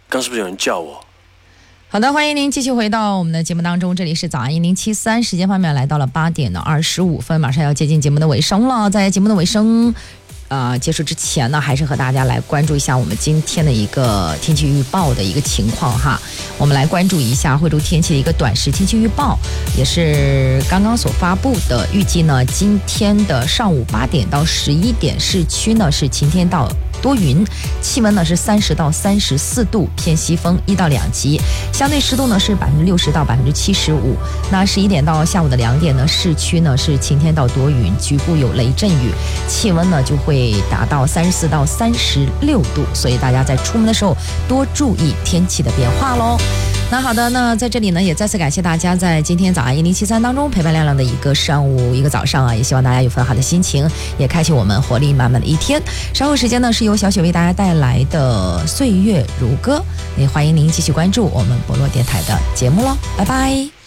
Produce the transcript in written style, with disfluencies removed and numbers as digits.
刚是不是有人叫我？ 好的，欢迎您继续回到我们的节目当中，这里是早安1073，时间方面来到了8点25分，马上要接近节目的尾声了。在节目的尾声结束之前呢，还是和大家来关注一下我们今天的一个天气预报的一个情况哈。我们来关注一下惠州天气的一个短时天气预报，也是刚刚所发布的。预计呢，今天的上午8点到11点，市区呢是晴天到多云，气温呢是30到34度，偏西风1到2级，相对湿度呢是60%到75%。那11点到下午的2点呢，市区呢是晴天到多云，局部有雷阵雨，气温呢就会达到34到36度，所以大家在出门的时候多注意天气的变化咯。那好的，那在这里呢也再次感谢大家在今天早安1073当中陪伴亮亮的一个上午一个早上啊，也希望大家有份好的心情，也开启我们活力满满的一天。稍后时间呢是由小雪为大家带来的岁月如歌，也欢迎您继续关注我们博洛电台的节目咯，拜拜。